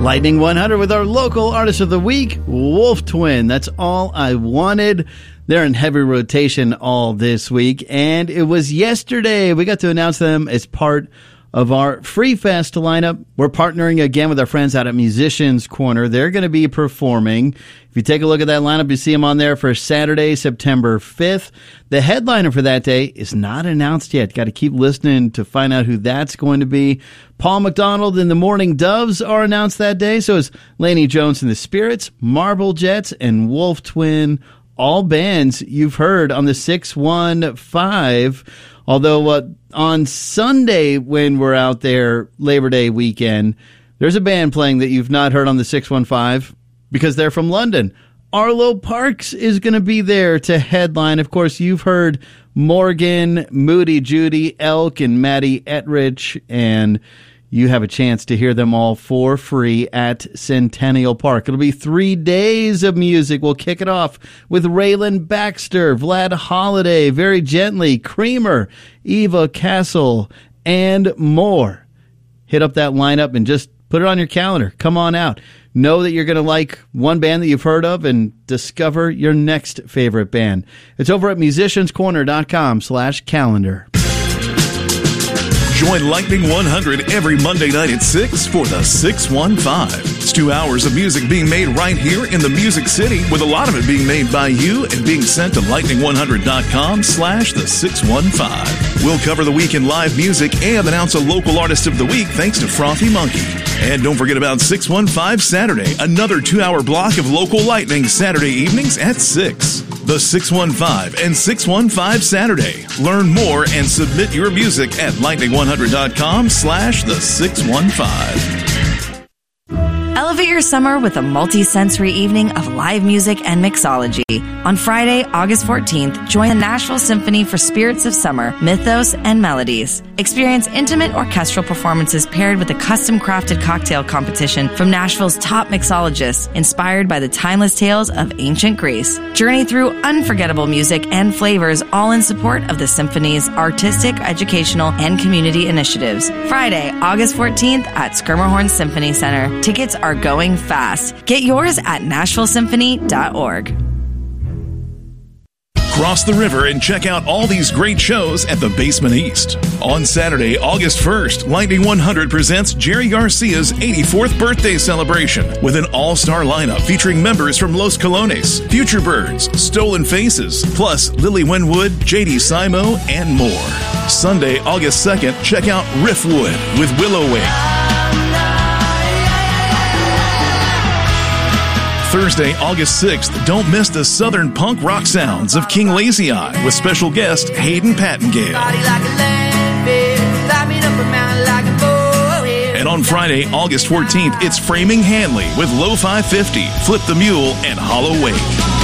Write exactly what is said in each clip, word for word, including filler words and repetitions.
Lightning one hundred with our local artist of the week, Wolf Twin. That's All I Wanted. They're in heavy rotation all this week, and it was yesterday we got to announce them as part of our Free Fest lineup. We're partnering again with our friends out at Musicians Corner. They're going to be performing. If you take a look at that lineup, you see them on there for Saturday, September fifth. The headliner for that day is not announced yet. Got to keep listening to find out who that's going to be. Paul McDonald and the Morning Doves are announced that day. So is Laney Jones and the Spirits, Marble Jets, and Wolf Twin. All bands you've heard on the six one five. Although uh, on Sunday when we're out there, Labor Day weekend, there's a band playing that you've not heard on the six one five because they're from London. Arlo Parks is going to be there to headline. Of course, you've heard Morgan, Moody Judy, Elk, and Maddie Etrich, and you have a chance to hear them all for free at Centennial Park. It'll be three days of music. We'll kick it off with Raylan Baxter, Vlad Holiday, Very Gently, Creamer, Eva Castle, and more. Hit up that lineup and just put it on your calendar. Come on out. Know that you're going to like one band that you've heard of and discover your next favorite band. It's over at musicianscorner.com slash calendar. Join Lightning one hundred every Monday night at six for the six one five. It's two hours of music being made right here in the Music City, with a lot of it being made by you and being sent to lightning one hundred dot com slash the six one five. We'll cover the week in live music and announce a local artist of the week thanks to Frothy Monkey. And don't forget about six one five Saturday, another two-hour block of local Lightning Saturday evenings at six. The six one five and six one five Saturday. Learn more and submit your music at lightning one hundred dot com slash the six one five. Elevate your summer with a multi-sensory evening of live music and mixology. On Friday, August fourteenth, join the Nashville Symphony for Spirits of Summer, Mythos, and Melodies. Experience intimate orchestral performances paired with a custom-crafted cocktail competition from Nashville's top mixologists, inspired by the timeless tales of ancient Greece. Journey through unforgettable music and flavors, all in support of the Symphony's artistic, educational, and community initiatives. Friday, August fourteenth at Schermerhorn Symphony Center. Tickets are going fast. Get yours at nashville symphony dot org. Cross the river and check out all these great shows at the Basement East. On Saturday, August first, Lightning one hundred presents Jerry Garcia's eighty-fourth birthday celebration with an all-star lineup featuring members from Los Colones, Future Birds, Stolen Faces, plus Lily Winwood, J D Simo, and more. Sunday, August second, check out Riffwood with Willow Wing. Thursday, August sixth, don't miss the southern punk rock sounds of King Lazy Eye with special guest Hayden Pattengale. And on Friday, August fourteenth, it's Framing Hanley with Lo-Fi fifty, Flip the Mule, and Hollow Wake.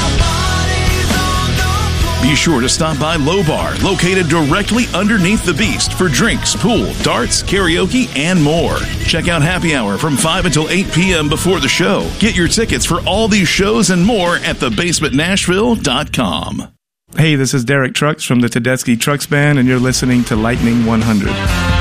Be sure to stop by Low Bar, located directly underneath the Beast, for drinks, pool, darts, karaoke, and more. Check out Happy Hour from five until eight p.m. before the show. Get your tickets for all these shows and more at the basement nashville dot com. Hey, this is Derek Trucks from the Tedeschi Trucks Band, and you're listening to Lightning one hundred.